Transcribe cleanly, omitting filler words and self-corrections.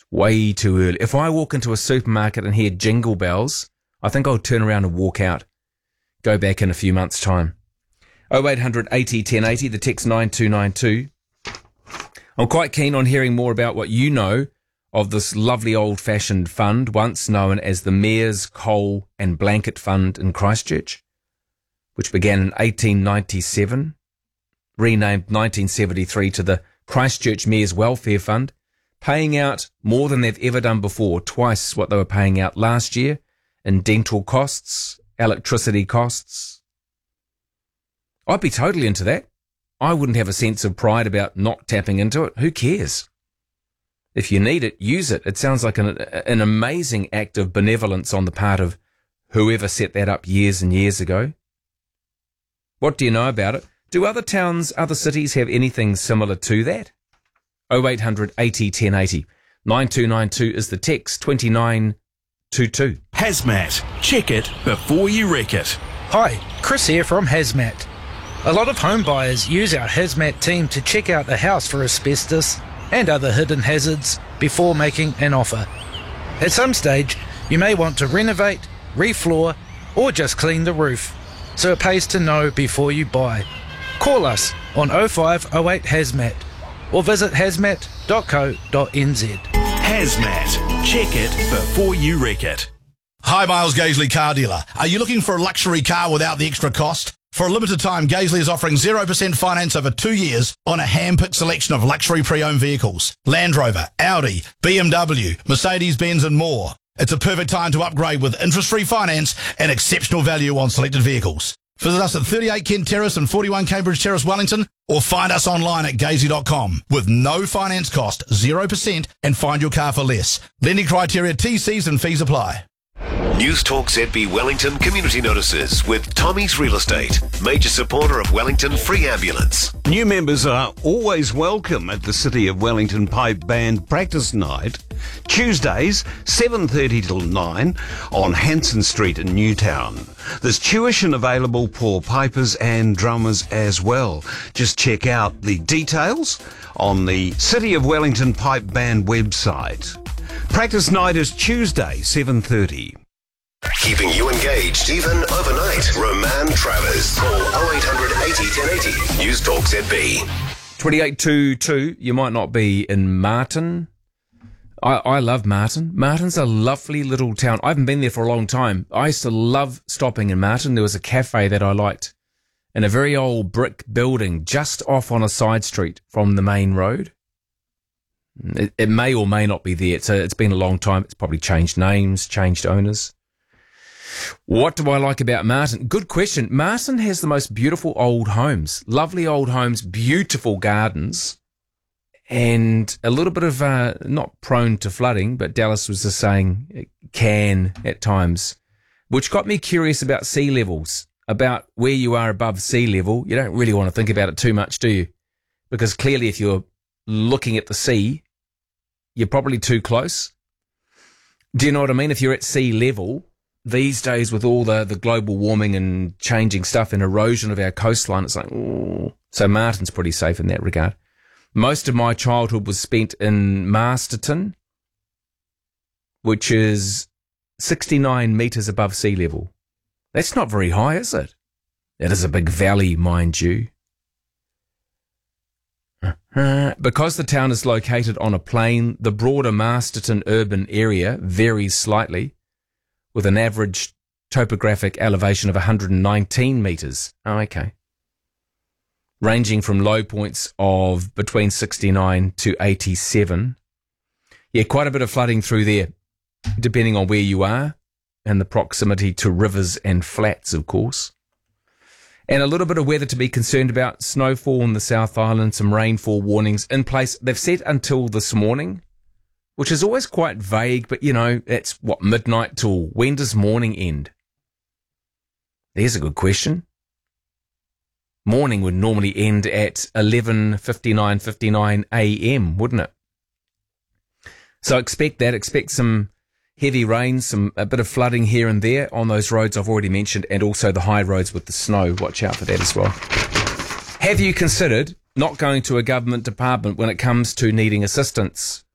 Way too early. If I walk into a supermarket and hear jingle bells, I think I'll turn around and walk out. Go back in a few months' time. 0800 80 1080, the text 9292. I'm quite keen on hearing more about what you know of this lovely old-fashioned fund, once known as the Mayor's Coal and Blanket Fund in Christchurch, which began in 1897, renamed 1973 to the Christchurch Mayor's Welfare Fund, paying out more than they've ever done before, twice what they were paying out last year in dental costs, electricity costs. I'd be totally into that. I wouldn't have a sense of pride about not tapping into it. Who cares? If you need it, use it. It sounds like an amazing act of benevolence on the part of whoever set that up years and years ago. What do you know about it? Do other towns, other cities have anything similar to that? 0800 80 1080. 9292 is the text, 2922. Hazmat. Check it before you wreck it. Hi, Chris here from Hazmat. A lot of home buyers use our Hazmat team to check out the house for asbestos and other hidden hazards before making an offer. At some stage, you may want to renovate, refloor, or just clean the roof, so it pays to know before you buy. Call us on 0508 Hazmat or visit hazmat.co.nz. Hazmat. Check it before you wreck it. Hi, Miles Gaisley Car Dealer. Are you looking for a luxury car without the extra cost? For a limited time, Gaisley is offering 0% finance over 2 years on a hand-picked selection of luxury pre-owned vehicles. Land Rover, Audi, BMW, Mercedes-Benz and more. It's a perfect time to upgrade with interest-free finance and exceptional value on selected vehicles. Visit us at 38 Kent Terrace and 41 Cambridge Terrace, Wellington, or find us online at gaisley.com with no finance cost, 0%, and find your car for less. Lending criteria, TCs and fees apply. News Talk ZB Wellington community notices with Tommy's Real Estate, major supporter of Wellington Free Ambulance. New members are always welcome at the City of Wellington Pipe Band Practice Night, Tuesdays 7:30 till 9 on Hanson Street in Newtown. There's tuition available for pipers and drummers as well. Just check out the details on the City of Wellington Pipe Band website. Practice night is Tuesday 7:30. Keeping you engaged even overnight. Roman Travers. Call 0800 80 1080. News Talk ZB. 2822. You might not be in Martin. I love Martin. Martin's a lovely little town. I haven't been there for a long time. I used to love stopping in Martin. There was a cafe that I liked in a very old brick building just off on a side street from the main road. It may or may not be there. It's been a long time. It's probably changed names, changed owners. What do I like about Martin? Good question. Martin has the most beautiful old homes, lovely old homes, beautiful gardens, and a little bit of, not prone to flooding, but Dallas was just saying it can at times, which got me curious about sea levels, about where you are above sea level. You don't really want to think about it too much, do you? Because clearly if you're looking at the sea, you're probably too close. Do you know what I mean? If you're at sea level, these days with all the global warming and changing stuff and erosion of our coastline, it's like, ooh. So Martin's pretty safe in that regard. Most of my childhood was spent in Masterton, which is 69 metres above sea level. That's not very high, is it? It is a big valley, mind you. Because the town is located on a plain, the broader Masterton urban area varies slightly, with an average topographic elevation of 119 metres. Oh, okay. Ranging from low points of between 69 to 87. Yeah, quite a bit of flooding through there, depending on where you are, and the proximity to rivers and flats, of course. And a little bit of weather to be concerned about. Snowfall in the South Island, some rainfall warnings in place. They've set until this morning, which is always quite vague, but, you know, it's, midnight till when does morning end? There's a good question. Morning would normally end at 11:59 a.m., wouldn't it? So expect that. Expect some heavy rain, a bit of flooding here and there on those roads I've already mentioned, and also the high roads with the snow. Watch out for that as well. Have you considered not going to a government department when it comes to needing assistance